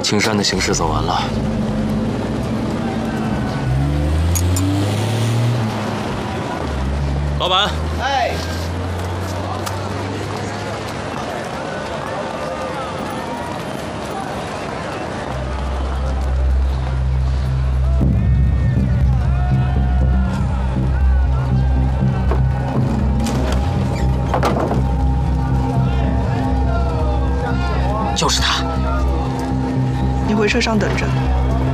青山的形势走完了。老板， 哎， 就是他。 你回车上等着。